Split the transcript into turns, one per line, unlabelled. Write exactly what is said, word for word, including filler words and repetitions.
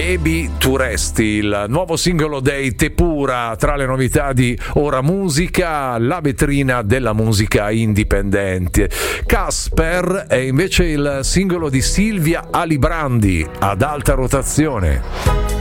Ebi tu resti, il nuovo singolo dei Tepura, tra le novità di Ora Musica, la vetrina della musica indipendente. Casper è invece il singolo di Silvia Alibrandi, Ad alta rotazione.